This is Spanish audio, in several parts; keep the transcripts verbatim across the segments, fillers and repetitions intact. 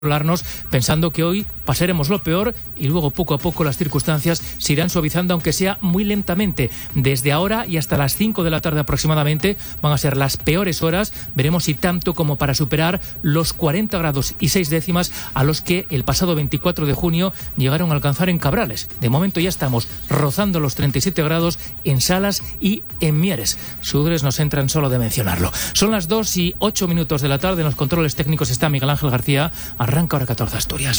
controlarnos pensando que hoy pasaremos lo peor y luego poco a poco las circunstancias se irán suavizando, aunque sea muy lentamente. Desde ahora y hasta las cinco de la tarde aproximadamente van a ser las peores horas. Veremos si tanto como para superar los cuarenta grados y seis décimas a los que el pasado veinticuatro de junio llegaron a alcanzar en Cabrales. De momento ya estamos rozando los treinta y siete grados en Salas y en Mieres. Sudores nos entran solo de mencionarlo. Son las dos y ocho minutos de la tarde. En los controles técnicos está Miguel Ángel García. Arranca Hora catorce Asturias.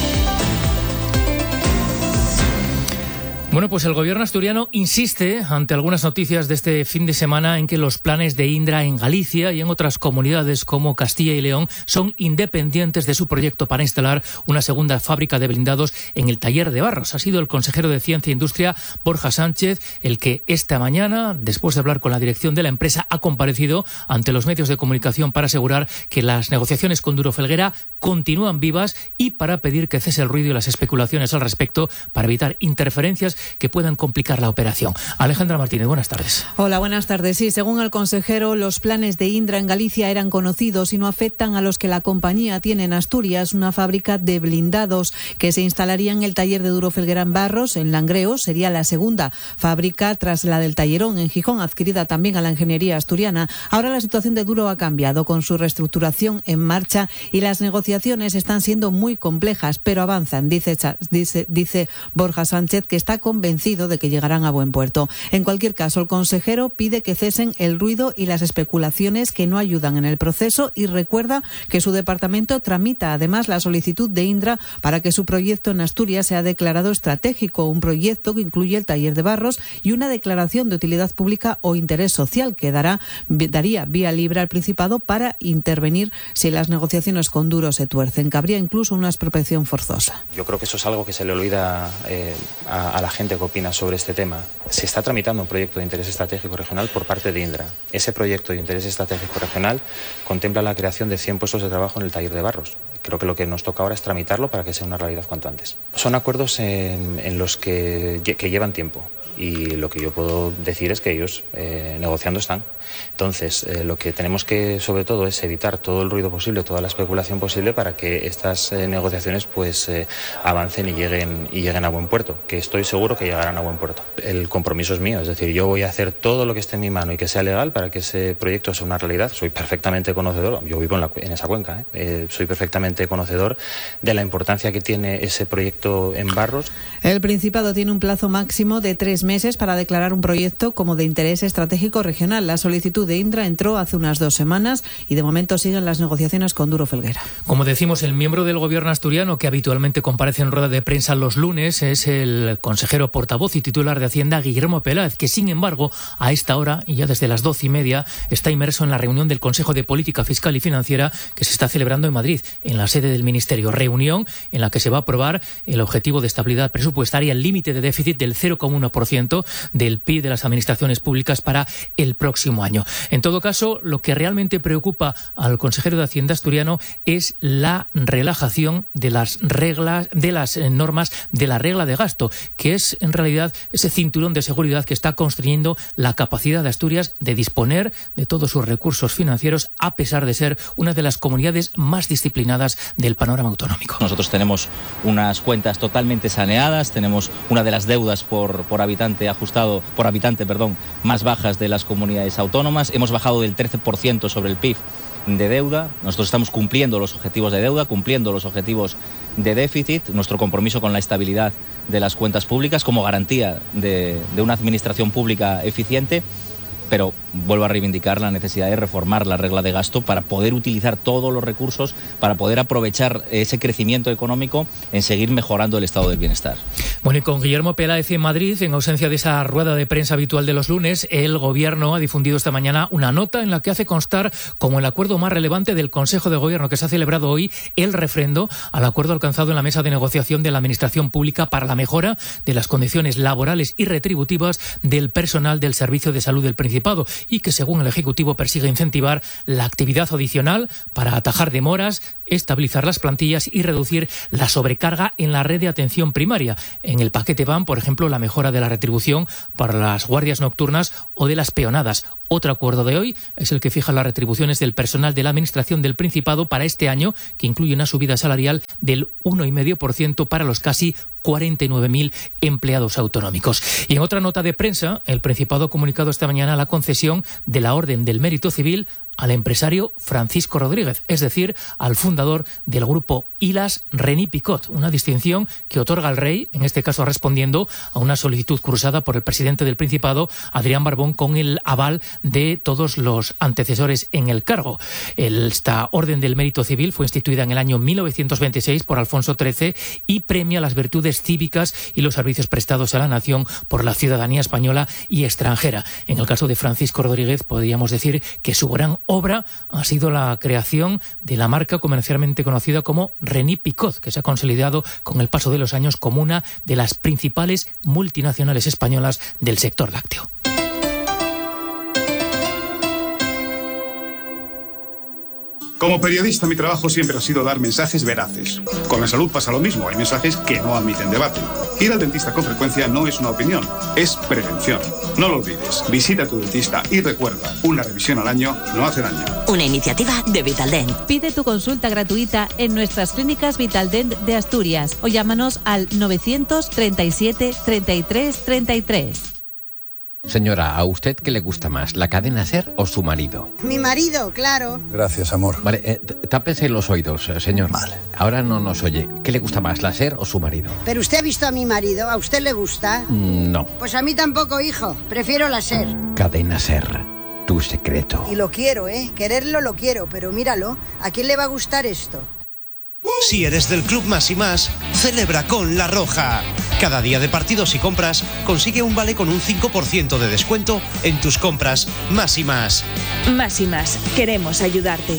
Bueno, pues el gobierno asturiano insiste ante algunas noticias de este fin de semana en que los planes de Indra en Galicia y en otras comunidades como Castilla y León son independientes de su proyecto para instalar una segunda fábrica de blindados en el taller de Barros. Ha sido el consejero de Ciencia e Industria, Borja Sánchez, el que esta mañana, después de hablar con la dirección de la empresa, ha comparecido ante los medios de comunicación para asegurar que las negociaciones con Duro Felguera continúan vivas y para pedir que cese el ruido y las especulaciones al respecto para evitar interferencias que puedan complicar la operación. Alejandra Martínez, buenas tardes. Hola, buenas tardes. Sí, según el consejero, los planes de Indra en Galicia eran conocidos y no afectan a los que la compañía tiene en Asturias, una fábrica de blindados que se instalaría en el taller de Duro Felguera en Barros, en Langreo. Sería la segunda fábrica tras la del Tallerón en Gijón, adquirida también a la ingeniería asturiana. Ahora la situación de Duro ha cambiado con su reestructuración en marcha y las negociaciones están siendo muy complejas, pero avanzan, dice, dice, dice Borja Sánchez, que está convencido de que llegarán a buen puerto. En cualquier caso, el consejero pide que cesen el ruido y las especulaciones que no ayudan en el proceso y recuerda que su departamento tramita además la solicitud de Indra para que su proyecto en Asturias sea declarado estratégico, un proyecto que incluye el taller de Barros y una declaración de utilidad pública o interés social que dará, daría vía libre al Principado para intervenir si las negociaciones con Duro se tuercen. Cabría incluso una expropiación forzosa. Yo creo que eso es algo que se le olvida eh, a, a la gente que opina sobre este tema. Se está tramitando un proyecto de interés estratégico regional por parte de Indra. Ese proyecto de interés estratégico regional contempla la creación de cien puestos de trabajo en el taller de Barros. Creo que lo que nos toca ahora es tramitarlo para que sea una realidad cuanto antes. Son acuerdos en, en los que, que llevan tiempo y lo que yo puedo decir es que ellos eh, negociando están. Entonces, eh, lo que tenemos que, sobre todo, es evitar todo el ruido posible, toda la especulación posible para que estas eh, negociaciones pues eh, avancen y lleguen, y lleguen a buen puerto, que estoy seguro que llegarán a buen puerto. El compromiso es mío, es decir, yo voy a hacer todo lo que esté en mi mano y que sea legal para que ese proyecto sea una realidad. Soy perfectamente conocedor, yo vivo en, la, en esa cuenca, ¿eh? Eh, soy perfectamente conocedor de la importancia que tiene ese proyecto en Barros. El Principado tiene un plazo máximo de tres meses para declarar un proyecto como de interés estratégico regional. La solicitud de Indra entró hace unas dos semanas y de momento siguen las negociaciones con Duro Felguera. Como decimos, el miembro del gobierno asturiano que habitualmente comparece en rueda de prensa los lunes es el consejero portavoz y titular de Hacienda, Guillermo Peláez, que sin embargo a esta hora y ya desde las doce y media está inmerso en la reunión del Consejo de Política Fiscal y Financiera que se está celebrando en Madrid, en la sede del Ministerio. Reunión en la que se va a aprobar el objetivo de estabilidad presupuestaria, el límite de déficit del cero coma uno por ciento del P I B de las administraciones públicas para el próximo año. En todo caso, lo que realmente preocupa al consejero de Hacienda asturiano es la relajación de las reglas, de las normas de la regla de gasto, que es en realidad ese cinturón de seguridad que está construyendo la capacidad de Asturias de disponer de todos sus recursos financieros, a pesar de ser una de las comunidades más disciplinadas del panorama autonómico. Nosotros tenemos unas cuentas totalmente saneadas, tenemos una de las deudas por, por habitante ajustado, por habitante, perdón, más bajas de las comunidades autónomas. Hemos bajado del trece por ciento sobre el P I B de deuda. Nosotros estamos cumpliendo los objetivos de deuda, cumpliendo los objetivos de déficit, nuestro compromiso con la estabilidad de las cuentas públicas como garantía de, de una administración pública eficiente. Pero vuelvo a reivindicar la necesidad de reformar la regla de gasto para poder utilizar todos los recursos, para poder aprovechar ese crecimiento económico en seguir mejorando el estado del bienestar. Bueno, y con Guillermo Peláez en Madrid, en ausencia de esa rueda de prensa habitual de los lunes, el Gobierno ha difundido esta mañana una nota en la que hace constar como el acuerdo más relevante del Consejo de Gobierno que se ha celebrado hoy el refrendo al acuerdo alcanzado en la mesa de negociación de la Administración Pública para la mejora de las condiciones laborales y retributivas del personal del Servicio de Salud del Principado Principado y que, según el Ejecutivo, persigue incentivar la actividad adicional para atajar demoras, estabilizar las plantillas y reducir la sobrecarga en la red de atención primaria. En el paquete van, por ejemplo, la mejora de la retribución para las guardias nocturnas o de las peonadas. Otro acuerdo de hoy es el que fija las retribuciones del personal de la Administración del Principado para este año, que incluye una subida salarial del uno coma cinco por ciento para los casi cuarenta y nueve mil empleados autonómicos. Y en otra nota de prensa, el Principado ha comunicado esta mañana la concesión de la Orden del Mérito Civil al empresario Francisco Rodríguez, es decir, al fundador del grupo Hilas, René Picot, una distinción que otorga el rey, en este caso respondiendo a una solicitud cruzada por el presidente del Principado, Adrián Barbón, con el aval de todos los antecesores en el cargo. Esta Orden del Mérito Civil fue instituida en el año mil novecientos veintiséis por Alfonso trece y premia las virtudes cívicas y los servicios prestados a la nación por la ciudadanía española y extranjera. En el caso de Francisco Rodríguez, podríamos decir que su gran obra ha sido la creación de la marca comercialmente conocida como René Picot, que se ha consolidado con el paso de los años como una de las principales multinacionales españolas del sector lácteo. Como periodista, mi trabajo siempre ha sido dar mensajes veraces. Con la salud pasa lo mismo, hay mensajes que no admiten debate. Ir al dentista con frecuencia no es una opinión, es prevención. No lo olvides, visita a tu dentista y recuerda, una revisión al año no hace daño. Una iniciativa de Vitaldent. Pide tu consulta gratuita en nuestras clínicas Vitaldent de Asturias o llámanos al novecientos treinta y siete treinta y tres treinta y tres. Señora, ¿a usted qué le gusta más, la cadena SER o su marido? Mi marido, claro. Gracias, amor. Vale, eh, tápese los oídos, señor. Vale. Ahora no nos oye. ¿Qué le gusta más, la SER o su marido? Pero usted ha visto a mi marido, ¿a usted le gusta? Mm, no. Pues a mí tampoco, hijo. Prefiero la SER. Cadena SER, tu secreto. Y lo quiero, ¿eh? Quererlo lo quiero, pero míralo, ¿a quién le va a gustar esto? Si eres del Club Más y Más, celebra con La Roja. Cada día de partidos y compras, consigue un vale con un cinco por ciento de descuento en tus compras Más y Más. Más y Más, queremos ayudarte.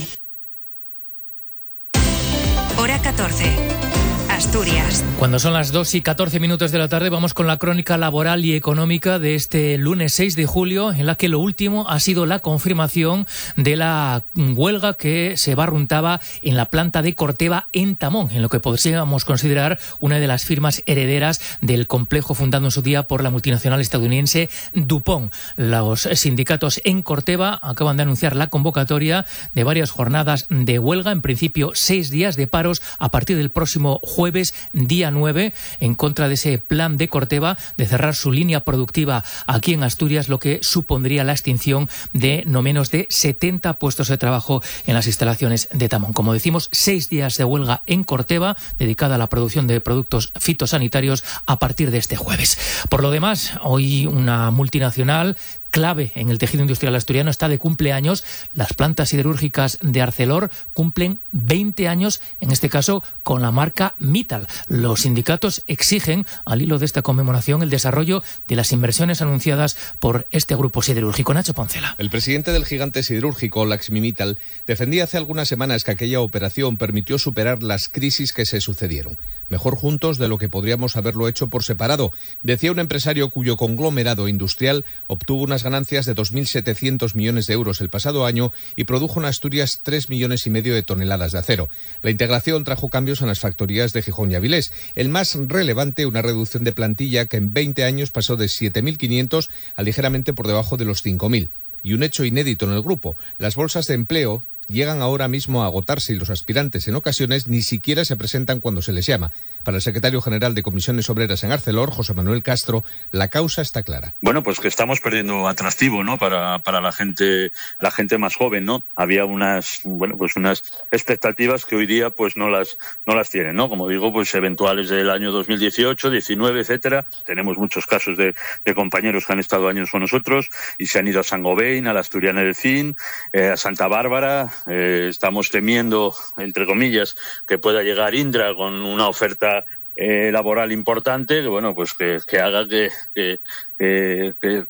Hora catorce. Asturias. Cuando son las dos y catorce minutos de la tarde, vamos con la crónica laboral y económica de este lunes seis de julio, en la que lo último ha sido la confirmación de la huelga que se barruntaba en la planta de Corteva en Tamón, en lo que podríamos considerar una de las firmas herederas del complejo fundado en su día por la multinacional estadounidense DuPont. Los sindicatos en Corteva acaban de anunciar la convocatoria de varias jornadas de huelga, en principio seis días de paros a partir del próximo jueves día nueve, en contra de ese plan de Corteva de cerrar su línea productiva aquí en Asturias, lo que supondría la extinción de no menos de setenta puestos de trabajo en las instalaciones de Tamón. Como decimos, seis días de huelga en Corteva dedicada a la producción de productos fitosanitarios a partir de este jueves. Por lo demás, hoy una multinacional clave en el tejido industrial asturiano está de cumpleaños. Las plantas siderúrgicas de Arcelor cumplen veinte años, en este caso con la marca Mittal. Los sindicatos exigen, al hilo de esta conmemoración, el desarrollo de las inversiones anunciadas por este grupo siderúrgico. Nacho Poncela. El presidente del gigante siderúrgico, Laxmi Mittal, defendía hace algunas semanas que aquella operación permitió superar las crisis que se sucedieron. Mejor juntos de lo que podríamos haberlo hecho por separado, decía un empresario cuyo conglomerado industrial obtuvo unas ganancias de dos mil setecientos millones de euros el pasado año y produjo en Asturias tres millones y medio de toneladas de acero. La integración trajo cambios en las factorías de Gijón y Avilés. El más relevante, una reducción de plantilla que en veinte años pasó de siete mil quinientos a ligeramente por debajo de los cinco mil. Y un hecho inédito en el grupo, las bolsas de empleo llegan ahora mismo a agotarse y los aspirantes en ocasiones ni siquiera se presentan cuando se les llama. Para el secretario general de Comisiones Obreras en Arcelor, José Manuel Castro, la causa está clara. Bueno, pues que estamos perdiendo atractivo, ¿no? Para, para la gente, la gente más joven, ¿no? Había unas, bueno, pues unas expectativas que hoy día pues no las, no las tienen, ¿no? Como digo, pues eventuales del año dos mil dieciocho, diecinueve, etcétera. Tenemos muchos casos de, de compañeros que han estado años con nosotros y se han ido a San Gobain, a la Asturiana del Cin, eh, a Santa Bárbara. Eh, estamos temiendo, entre comillas, que pueda llegar Indra con una oferta eh, laboral importante, que bueno, pues que, que haga que, que, que, que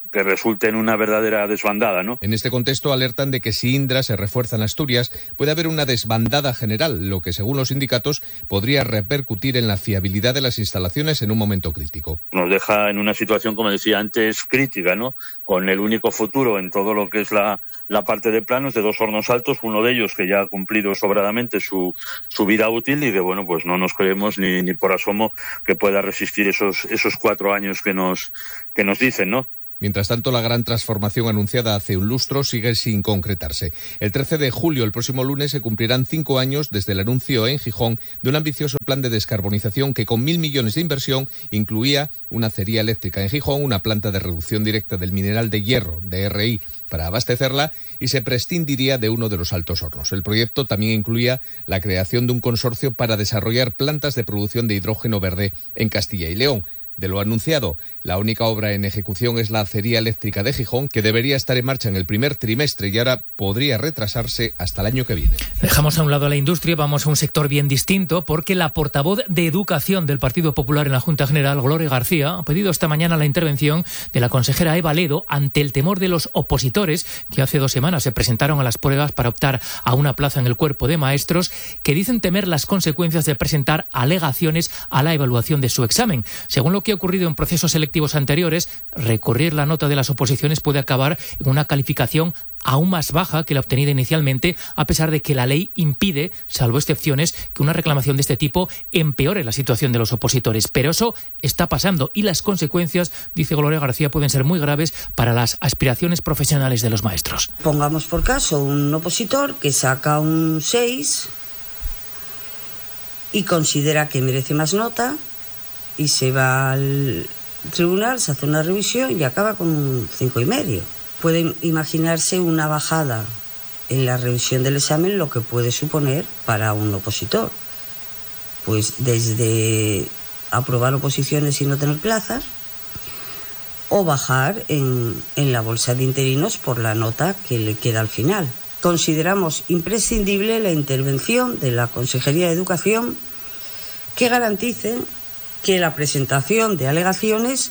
que resulte en una verdadera desbandada, ¿no? En este contexto alertan de que si Indra se refuerza en Asturias puede haber una desbandada general, lo que según los sindicatos podría repercutir en la fiabilidad de las instalaciones en un momento crítico. Nos deja en una situación, como decía antes, crítica, ¿no? Con el único futuro en todo lo que es la, la parte de planos de dos hornos altos, uno de ellos que ya ha cumplido sobradamente su, su vida útil y que, bueno, pues no nos creemos ni, ni por asomo que pueda resistir esos, esos cuatro años que nos, que nos dicen, ¿no? Mientras tanto, la gran transformación anunciada hace un lustro sigue sin concretarse. El trece de julio, el próximo lunes, se cumplirán cinco años desde el anuncio en Gijón de un ambicioso plan de descarbonización que con mil millones de inversión incluía una acería eléctrica en Gijón, una planta de reducción directa del mineral de hierro, de R I, para abastecerla y se prescindiría de uno de los altos hornos. El proyecto también incluía la creación de un consorcio para desarrollar plantas de producción de hidrógeno verde en Castilla y León. De lo anunciado, la única obra en ejecución es la acería eléctrica de Gijón, que debería estar en marcha en el primer trimestre y ahora podría retrasarse hasta el año que viene. Dejamos a un lado la industria, vamos a un sector bien distinto, porque la portavoz de Educación del Partido Popular en la Junta General, Gloria García, ha pedido esta mañana la intervención de la consejera Eva Ledo ante el temor de los opositores que hace dos semanas se presentaron a las pruebas para optar a una plaza en el cuerpo de maestros, que dicen temer las consecuencias de presentar alegaciones a la evaluación de su examen. Según lo que ha ocurrido en procesos selectivos anteriores, recurrir la nota de las oposiciones puede acabar en una calificación aún más baja que la obtenida inicialmente, a pesar de que la ley impide, salvo excepciones, que una reclamación de este tipo empeore la situación de los opositores. Pero eso está pasando y las consecuencias, dice Gloria García, pueden ser muy graves para las aspiraciones profesionales de los maestros. Pongamos por caso un opositor que saca un seis y considera que merece más nota y se va al tribunal, se hace una revisión y acaba con un cinco y medio. Pueden imaginarse una bajada en la revisión del examen, lo que puede suponer para un opositor. Pues desde aprobar oposiciones y no tener plazas, o bajar en, en la bolsa de interinos por la nota que le queda al final. Consideramos imprescindible la intervención de la Consejería de Educación que garantice que la presentación de alegaciones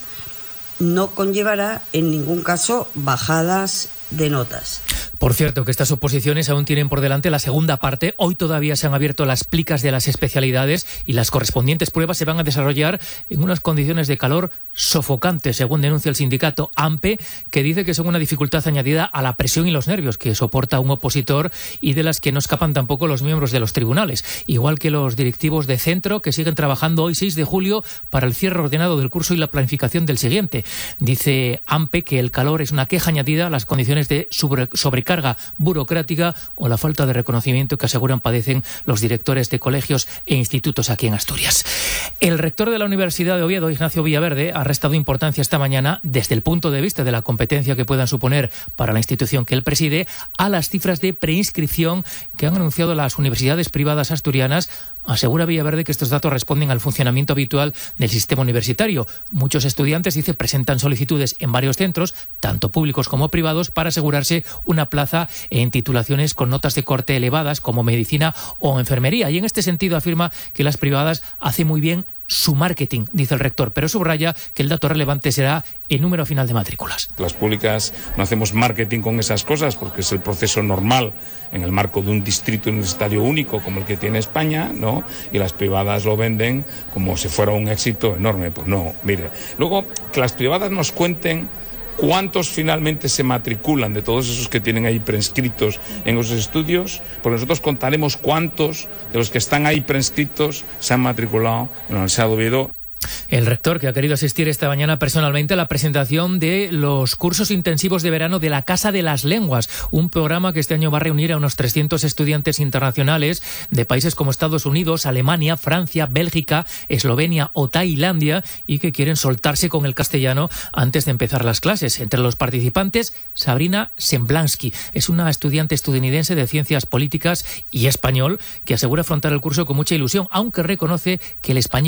no conllevará en ningún caso bajadas de notas. Por cierto, que estas oposiciones aún tienen por delante la segunda parte. Hoy todavía se han abierto las plicas de las especialidades y las correspondientes pruebas se van a desarrollar en unas condiciones de calor sofocantes, según denuncia el sindicato AMPE, que dice que son una dificultad añadida a la presión y los nervios que soporta un opositor y de las que no escapan tampoco los miembros de los tribunales, igual que los directivos de centro que siguen trabajando hoy seis de julio para el cierre ordenado del curso y la planificación del siguiente. Dice AMPE que el calor es una queja añadida a las condiciones de sobre, sobrecarga burocrática o la falta de reconocimiento que aseguran padecen los directores de colegios e institutos aquí en Asturias. El rector de la Universidad de Oviedo, Ignacio Villaverde, ha restado importancia esta mañana, desde el punto de vista de la competencia que puedan suponer para la institución que él preside, a las cifras de preinscripción que han anunciado las universidades privadas asturianas. Asegura Villaverde que estos datos responden al funcionamiento habitual del sistema universitario. Muchos estudiantes, dice, presentan solicitudes en varios centros, tanto públicos como privados, para asegurarse una plaza en titulaciones con notas de corte elevadas como medicina o enfermería. Y en este sentido afirma que las privadas hacen muy bien su marketing, dice el rector, pero subraya que el dato relevante será el número final de matrículas. Las públicas no hacemos marketing con esas cosas porque es el proceso normal en el marco de un distrito universitario único como el que tiene España, ¿no? Y las privadas lo venden como si fuera un éxito enorme. Pues no, mire. Luego, que las privadas nos cuenten cuántos finalmente se matriculan de todos esos que tienen ahí preinscritos en los estudios, porque nosotros contaremos cuántos de los que están ahí preinscritos se han matriculado en la Universidad de Oviedo. El rector, que ha querido asistir esta mañana personalmente a la presentación de los cursos intensivos de verano de la Casa de las Lenguas, un programa que este año va a reunir a unos trescientos estudiantes internacionales de países como Estados Unidos, Alemania, Francia, Bélgica, Eslovenia o Tailandia, y que quieren soltarse con el castellano antes de empezar las clases. Entre los participantes, Sabrina Semblansky es una estudiante estadounidense de Ciencias Políticas y Español que asegura afrontar el curso con mucha ilusión, aunque reconoce que el español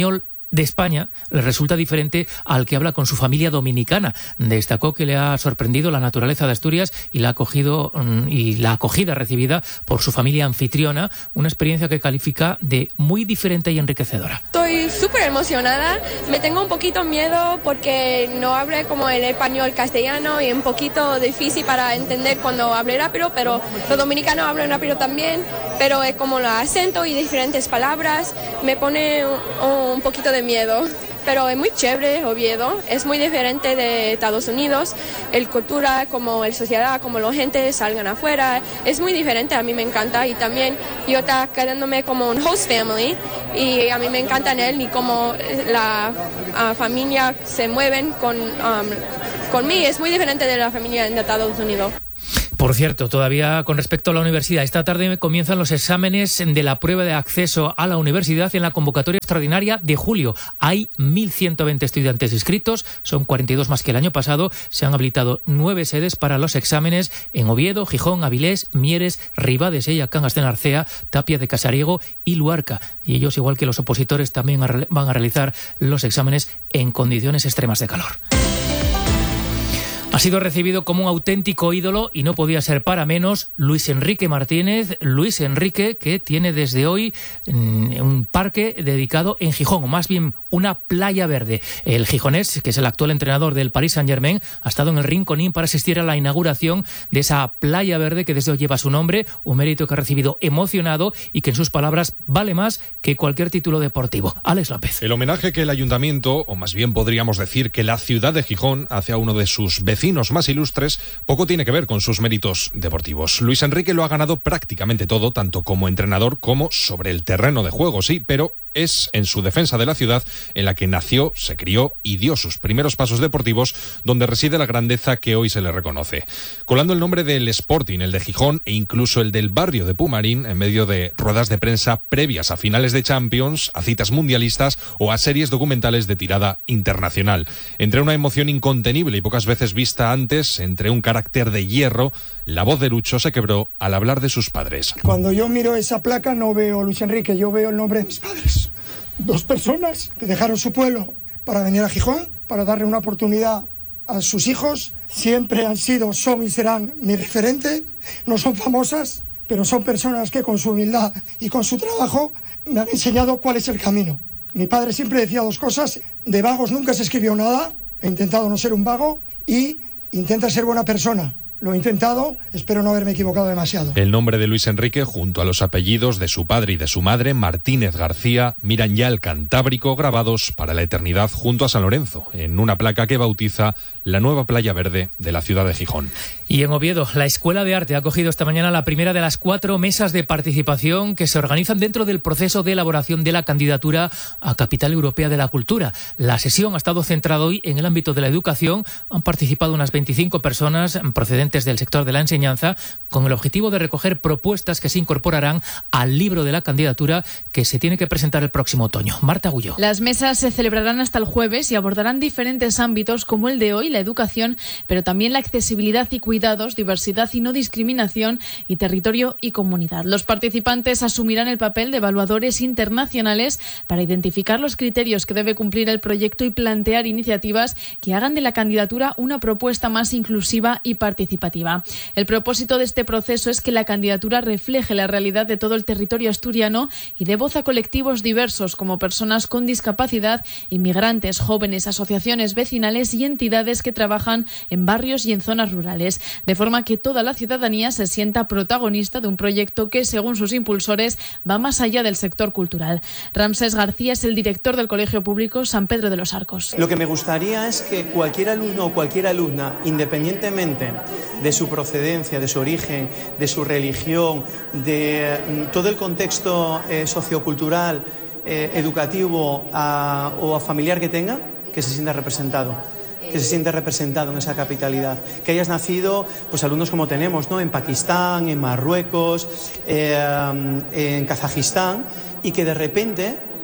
de España le resulta diferente al que habla con su familia dominicana. Destacó que le ha sorprendido la naturaleza de Asturias y la, acogido, y la acogida recibida por su familia anfitriona, una experiencia que califica de muy diferente y enriquecedora. Estoy súper emocionada, me tengo un poquito miedo porque no hablo como el español castellano y un poquito difícil para entender cuando hablo rápido, pero los dominicanos hablan rápido también, pero es como los acentos y diferentes palabras, me pone un, un poquito de miedo, pero es muy chévere Oviedo, es muy diferente de Estados Unidos, el cultura, como el sociedad, como la gente salgan afuera, es muy diferente, a mí me encanta y también yo está quedándome como un host family y a mí me encanta en él y como la uh, familia se mueven con, um, con mí, es muy diferente de la familia en Estados Unidos. Por cierto, todavía con respecto a la universidad, esta tarde comienzan los exámenes de la prueba de acceso a la universidad en la convocatoria extraordinaria de julio. Hay mil ciento veinte estudiantes inscritos, son cuarenta y dos más que el año pasado. Se han habilitado nueve sedes para los exámenes en Oviedo, Gijón, Avilés, Mieres, Ribadesella, Cangas de Narcea, Tapia de Casariego y Luarca. Y ellos, igual que los opositores, también van a realizar los exámenes en condiciones extremas de calor. Ha sido recibido como un auténtico ídolo y no podía ser para menos Luis Enrique Martínez. Luis Enrique, que tiene desde hoy un parque dedicado en Gijón, o más bien una playa verde. El gijonés, que es el actual entrenador del Paris Saint-Germain, ha estado en el Rinconín para asistir a la inauguración de esa playa verde que desde hoy lleva su nombre, un mérito que ha recibido emocionado y que en sus palabras vale más que cualquier título deportivo. Alex López. El homenaje que el ayuntamiento, o más bien podríamos decir que la ciudad de Gijón, hace a uno de sus vecinos más ilustres, poco tiene que ver con sus méritos deportivos. Luis Enrique lo ha ganado prácticamente todo, tanto como entrenador como sobre el terreno de juego, sí, pero es en su defensa de la ciudad en la que nació, se crió y dio sus primeros pasos deportivos, donde reside la grandeza que hoy se le reconoce. Colando el nombre del Sporting, el de Gijón e incluso el del barrio de Pumarín en medio de ruedas de prensa previas a finales de Champions, a citas mundialistas o a series documentales de tirada internacional. Entre una emoción incontenible y pocas veces vista antes, entre un carácter de hierro, la voz de Lucho se quebró al hablar de sus padres. Cuando yo miro esa placa no veo Luis Enrique, yo veo el nombre de mis padres. Dos personas que dejaron su pueblo para venir a Gijón, para darle una oportunidad a sus hijos. Siempre han sido, son y serán mi referente. No son famosas, pero son personas que con su humildad y con su trabajo me han enseñado cuál es el camino. Mi padre siempre decía dos cosas: de vagos nunca se escribió nada, he intentado no ser un vago, y intenta ser buena persona. Lo he intentado, espero no haberme equivocado demasiado. El nombre de Luis Enrique, junto a los apellidos de su padre y de su madre, Martínez García, miran ya el Cantábrico, grabados para la eternidad junto a San Lorenzo, en una placa que bautiza la nueva playa verde de la ciudad de Gijón. Y en Oviedo, la Escuela de Arte ha acogido esta mañana la primera de las cuatro mesas de participación que se organizan dentro del proceso de elaboración de la candidatura a Capital Europea de la Cultura. La sesión ha estado centrada hoy en el ámbito de la educación. Han participado unas veinticinco personas procedentes del sector de la enseñanza, con el objetivo de recoger propuestas que se incorporarán al libro de la candidatura que se tiene que presentar el próximo otoño. Marta Gullo. Las mesas se celebrarán hasta el jueves y abordarán diferentes ámbitos como el de hoy, la educación, pero también la accesibilidad y cuidados, diversidad y no discriminación, y territorio y comunidad. Los participantes asumirán el papel de evaluadores internacionales para identificar los criterios que debe cumplir el proyecto y plantear iniciativas que hagan de la candidatura una propuesta más inclusiva y participativa. El propósito de este proceso es que la candidatura refleje la realidad de todo el territorio asturiano y dé voz a colectivos diversos como personas con discapacidad, inmigrantes, jóvenes, asociaciones vecinales y entidades que trabajan en barrios y en zonas rurales, de forma que toda la ciudadanía se sienta protagonista de un proyecto que, según sus impulsores, va más allá del sector cultural. Ramsés García es el director del Colegio Público San Pedro de los Arcos. Lo que me gustaría es que cualquier alumno o cualquier alumna, independientemente de su procedencia, de su origen, de su religión, de todo el contexto eh, sociocultural, eh, educativo a, o familiar que tenga, que se sienta representado. que se siente representado en esa capitalidad, que hayas nacido, pues alumnos como tenemos, ¿no? En Pakistán, en Marruecos, eh, en Kazajistán, y que de repente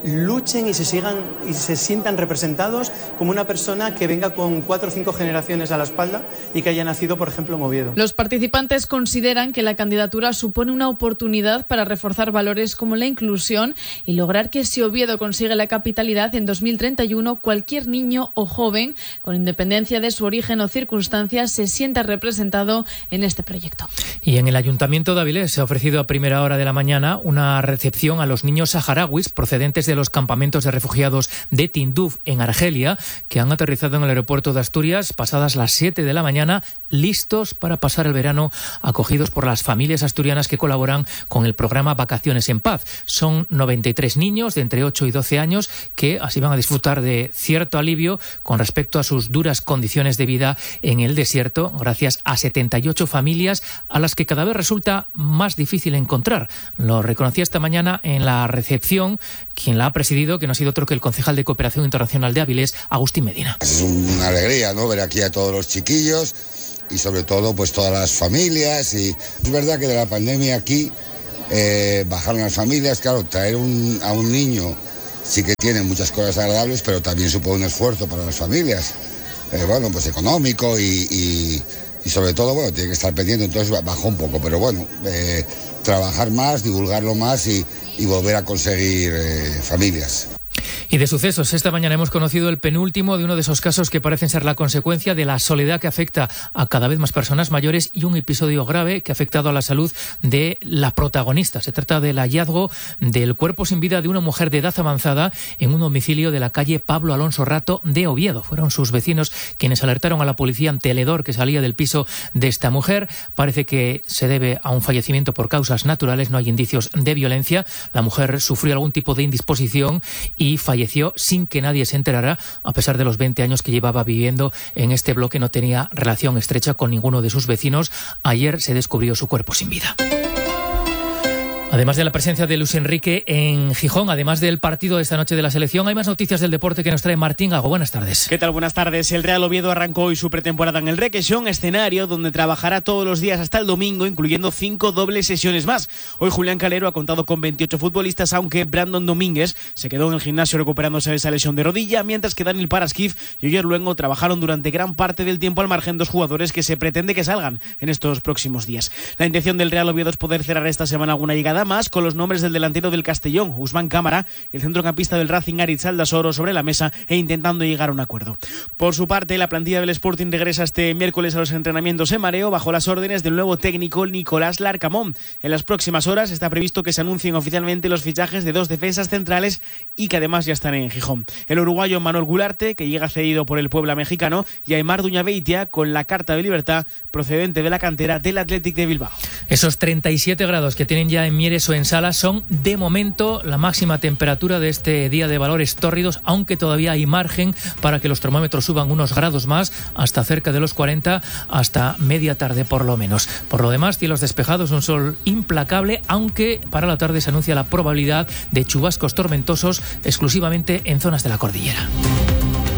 luchen y se sigan y se sientan representados como una persona que venga con cuatro o cinco generaciones a la espalda y que haya nacido, por ejemplo, en Oviedo. Los participantes consideran que la candidatura supone una oportunidad para reforzar valores como la inclusión y lograr que si Oviedo consigue la capitalidad en dos mil treinta y uno, cualquier niño o joven, con independencia de su origen o circunstancias, se sienta representado en este proyecto. Y en el Ayuntamiento de Avilés se ha ofrecido a primera hora de la mañana una recepción a los niños saharauis procedentes de los campamentos de refugiados de Tinduf, en Argelia, que han aterrizado en el aeropuerto de Asturias pasadas las siete de la mañana, listos para pasar el verano, acogidos por las familias asturianas que colaboran con el programa Vacaciones en Paz. Son noventa y tres niños de entre ocho y doce años que así van a disfrutar de cierto alivio con respecto a sus duras condiciones de vida en el desierto, gracias a setenta y ocho familias a las que cada vez resulta más difícil encontrar. Lo reconocía esta mañana en la recepción quien la ha presidido, que no ha sido otro que el concejal de Cooperación Internacional de Avilés, Agustín Medina. Es una alegría, ¿no?, ver aquí a todos los chiquillos y sobre todo pues todas las familias. Y es verdad que de la pandemia aquí eh, bajaron las familias. Claro, traer un, a un niño sí que tiene muchas cosas agradables, pero también supone un esfuerzo para las familias, eh, bueno, pues económico y, y, y sobre todo, bueno, tiene que estar pendiente, entonces bajó un poco, pero bueno, eh, trabajar más, divulgarlo más y, y volver a conseguir eh, familias. Y de sucesos, esta mañana hemos conocido el penúltimo de uno de esos casos que parecen ser la consecuencia de la soledad que afecta a cada vez más personas mayores y un episodio grave que ha afectado a la salud de la protagonista. Se trata del hallazgo del cuerpo sin vida de una mujer de edad avanzada en un domicilio de la calle Pablo Alonso Rato de Oviedo. Fueron sus vecinos quienes alertaron a la policía ante el hedor que salía del piso de esta mujer. Parece que se debe a un fallecimiento por causas naturales, no hay indicios de violencia. La mujer sufrió algún tipo de indisposición y falleció sin que nadie se enterara, a pesar de los veinte años que llevaba viviendo en este bloque. No tenía relación estrecha con ninguno de sus vecinos. Ayer se descubrió su cuerpo sin vida. Además de la presencia de Luis Enrique en Gijón, además del partido de esta noche de la selección, hay más noticias del deporte que nos trae Martín Gago. Buenas tardes. ¿Qué tal? Buenas tardes. El Real Oviedo arrancó hoy su pretemporada en el Requesón, escenario donde trabajará todos los días hasta el domingo, incluyendo cinco dobles sesiones más. Hoy Julián Calero ha contado con veintiocho futbolistas, aunque Brandon Domínguez se quedó en el gimnasio recuperándose de esa lesión de rodilla, mientras que Daniel Paraskif y Oyer Luengo trabajaron durante gran parte del tiempo al margen, dos jugadores que se pretende que salgan en estos próximos días. La intención del Real Oviedo es poder cerrar esta semana alguna llegada más, con los nombres del delantero del Castellón, Usman Cámara, y el centrocampista del Racing, Aritz Aldasoro, sobre la mesa e intentando llegar a un acuerdo. Por su parte, la plantilla del Sporting regresa este miércoles a los entrenamientos en Mareo bajo las órdenes del nuevo técnico Nicolás Larcamón. En las próximas horas está previsto que se anuncien oficialmente los fichajes de dos defensas centrales y que además ya están en Gijón. El uruguayo Manuel Gularte, que llega cedido por el Puebla mexicano, y Aimar Duñabeitia, con la carta de libertad procedente de la cantera del Athletic de Bilbao. Esos treinta y siete grados que tienen ya en Mieres o en Salas son de momento la máxima temperatura de este día de valores tórridos, aunque todavía hay margen para que los termómetros suban unos grados más hasta cerca de los cuarenta, hasta media tarde por lo menos. Por lo demás, cielos despejados, un sol implacable, aunque para la tarde se anuncia la probabilidad de chubascos tormentosos exclusivamente en zonas de la cordillera.